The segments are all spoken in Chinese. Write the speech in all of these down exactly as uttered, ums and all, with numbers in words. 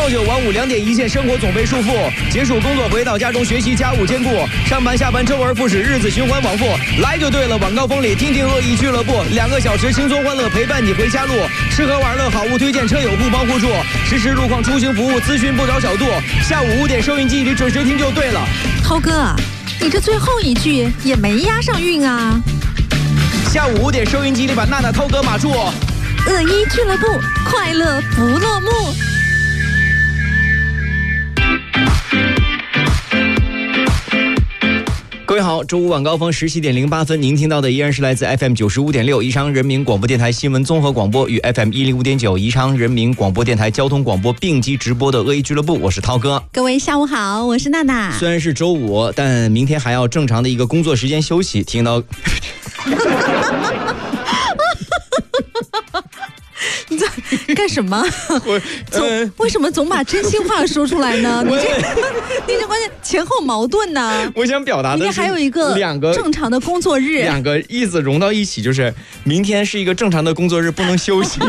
朝九晚五两点一线，生活总被束缚。结束工作回到家中学习，家务兼顾，上班下班周而复始，日子循环往复。来就对了，晚高峰里听听恶意俱乐部，两个小时轻松欢乐陪伴你回家路。吃喝玩乐好物推荐，车友互帮互助，实时路况出行服务咨询不找小度。下午五点收音机里准时听就对了。 涛哥，你这最后一句也没押上韵啊。 下午五点收音机里把娜娜、涛哥、马柱。 恶意俱乐部，快乐不落幕。 各位好，周五晚高峰十七点零八分，您听到的依然是来自 F M 九十五点六宜昌人民广播电台新闻综合广播与 F M 一零五点九宜昌人民广播电台交通广播并机直播的恶意俱乐部，我是涛哥。 各位下午好，我是娜娜。 虽然是周五，但明天还要正常的一个工作时间休息。听到。 你在干什么？我总、呃、为什么总把真心话说出来呢？你这你这关键前后矛盾呢。 我想表达的是， 明天还有一个两个正常的工作日， 两个意思融到一起，就是明天是一个正常的工作日，不能休息。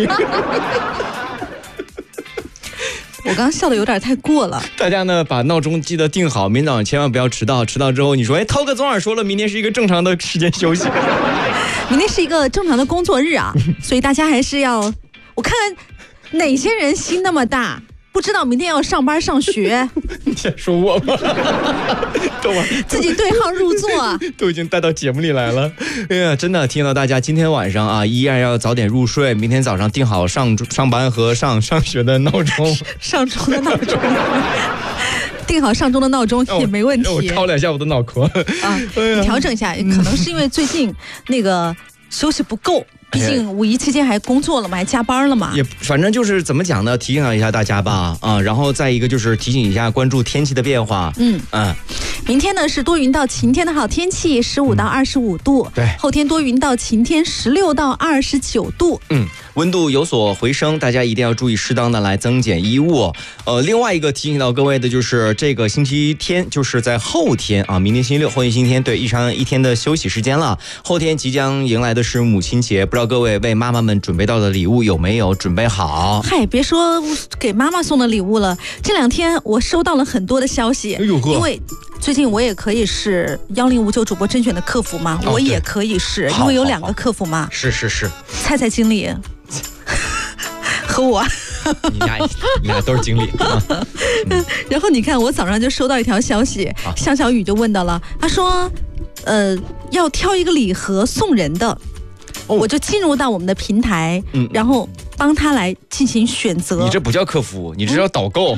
我刚刚笑的有点太过了。 大家呢把闹钟记得定好，明早上千万不要迟到。迟到之后你说，哎，涛哥昨晚说了，明天是一个正常的时间休息。 明天是一个正常的工作日啊，所以大家还是要。我看看哪些人心那么大，不知道明天要上班上学。 你想说我吗？都自己对号入座， 都已经带到节目里来了。哎呀，真的听到大家今天晚上啊，依然要早点入睡，明天早上定好上上班和上上学的闹钟， 上钟的闹钟。定好上钟的闹钟也没问题。 我抄两下我的脑壳啊，你调整一下，可能是因为最近那个休息不够。毕竟五一期间还工作了嘛，还加班了嘛。 也反正就是怎么讲呢？提醒一下大家吧，啊，然后再一个就是提醒一下关注天气的变化。嗯嗯， 明天呢是多云到晴天的好天气，十五到二十五度。 对， 后天多云到晴天，十六到二十九度。 嗯，温度有所回升，大家一定要注意适当的来增减衣物。呃，另外一个提醒到各位的就是这个星期天，就是在后天啊，明天星期六，后天星期天，对，一场一天的休息时间了。后天即将迎来的是母亲节，不知道各位为妈妈们准备到的礼物有没有准备好？ 嗨，别说给妈妈送的礼物了，这两天我收到了很多的消息， 哎呦呵， 因为最近我也可以是幺零五九主播甄选的客服嘛，哦、我也可以是，因为有两个客服嘛， 是是是， 菜菜经理和我。 你俩你俩都是经理、啊嗯、然后你看我早上就收到一条消息、啊、向小雨就问到了，他说呃要挑一个礼盒送人的、哦、我就进入到我们的平台、嗯、然后帮他来进行选择。 你这不叫客服，你这叫导购。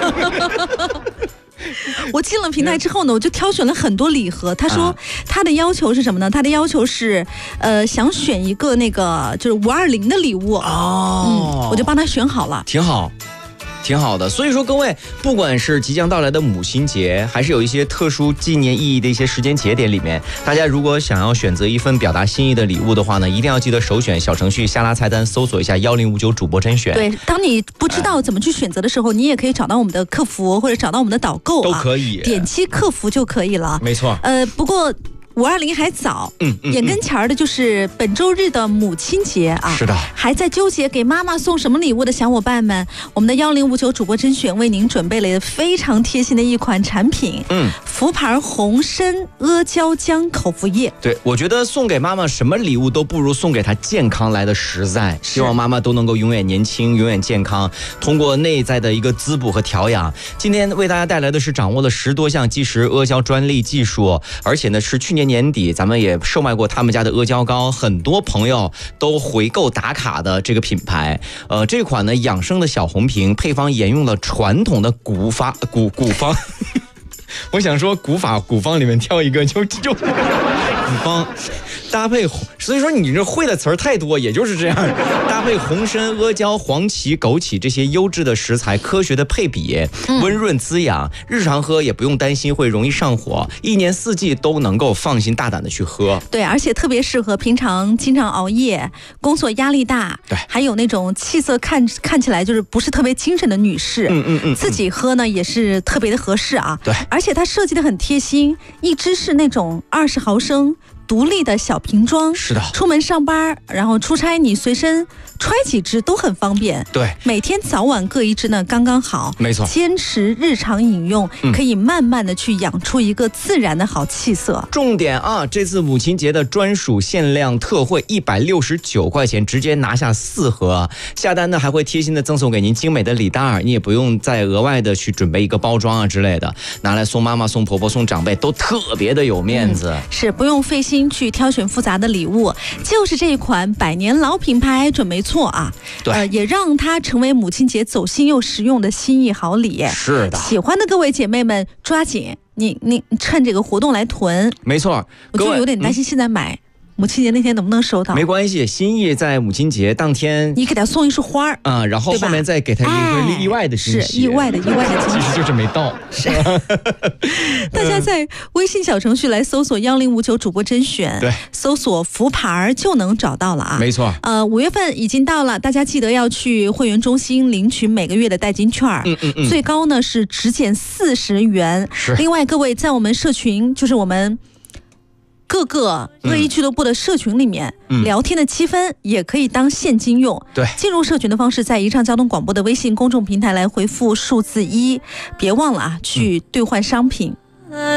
我进了平台之后呢，我就挑选了很多礼盒。他说他的要求是什么呢？他的要求是，呃，想选一个那个就是五二零的礼物哦，嗯，我就帮他选好了， 挺好。挺好的，所以说各位，不管是即将到来的母亲节，还是有一些特殊纪念意义的一些时间节点里面，大家如果想要选择一份表达心意的礼物的话呢，一定要记得首选小程序下拉菜单，搜索一下幺零五九主播甄选。 对，当你不知道怎么去选择的时候，你也可以找到我们的客服或者找到我们的导购、啊， 都可以点击客服就可以了。 没错。 呃，不过。五二零还早，嗯，嗯眼跟前儿的就是本周日的母亲节啊， 是的， 还在纠结给妈妈送什么礼物的小伙伴们，我们的幺零五九主播甄选为您准备了非常贴心的一款产品，嗯，福牌红参阿胶浆口服液。 对，我觉得送给妈妈什么礼物都不如送给她健康来的实在，希望妈妈都能够永远年轻，永远健康，通过内在的一个滋补和调养。今天为大家带来的是掌握了十多项即食阿胶专利技术，而且呢是去年年底咱们也售卖过他们家的阿胶糕，很多朋友都回购打卡的这个品牌。呃，这款呢养生的小红瓶，配方沿用了传统的古法古古方。我想说古法古方里面挑一个就就古方搭配，所以说你这会的词儿太多，也就是这样，搭配红参、阿胶、黄芪、枸杞这些优质的食材，科学的配比，温润滋养，日常喝也不用担心会容易上火，一年四季都能够放心大胆的去喝。 对，而且特别适合平常经常熬夜、工作压力大， 对， 还有那种气色看看起来就是不是特别精神的女士，嗯嗯嗯，自己喝呢也是特别的合适啊。 对， 而且它设计的很贴心，一支是那种二十毫升。 独立的小瓶装。 是的， 出门上班，然后出差，你随身揣几支都很方便。 对， 每天早晚各一支呢，刚刚好。 没错， 坚持日常饮用，嗯、可以慢慢的去养出一个自然的好气色。 重点啊，这次母亲节的专属限量特惠，一百六十九块钱直接拿下四盒，下单呢还会贴心的赠送给您精美的礼袋，你也不用再额外的去准备一个包装啊之类的，拿来送妈妈、送婆婆、送长辈都特别的有面子。 嗯、是不用费心去挑选复杂的礼物，就是这一款百年老品牌准没错啊。 对， 呃，也让它成为母亲节走心又实用的心意好礼。 是的， 喜欢的各位姐妹们抓紧，你你趁这个活动来囤。 没错， 我就有点担心现在买。嗯母亲节那天能不能收到？ 没关系，心意在母亲节当天， 你给他送一束花儿啊、嗯，然后后面再给他一个意外的惊喜， 是意外的意外的惊喜， 其实就是没到。 是，大家在微信小程序来搜索幺零五九主播甄选， 对， 搜索福牌就能找到了啊。 没错， 呃，五月份已经到了，大家记得要去会员中心领取每个月的代金券， 嗯嗯嗯， 最高呢是只减四十元。 是， 另外各位在我们社群，就是我们各个恶意俱乐部的社群里面、嗯、聊天的积分也可以当现金用。 对， 进入社群的方式在宜昌交通广播的微信公众平台来回复数字一，别忘了啊，去兑换商品。